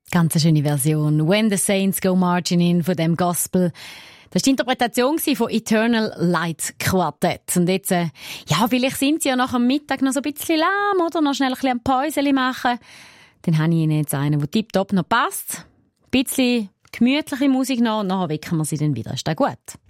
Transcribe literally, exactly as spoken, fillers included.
Ganz eine schöne Version. «When the Saints Go Marching In» von dem Gospel. Das war die Interpretation von «Eternal Light Quartet». Und jetzt, äh, ja, vielleicht sind Sie ja nach dem Mittag noch so ein bisschen lahm oder noch schnell ein bisschen Päuschen machen. Dann habe ich Ihnen jetzt einen, der tipptopp noch passt. Ein bisschen gemütliche Musik noch und nachher wecken wir Sie dann wieder. Ist das gut?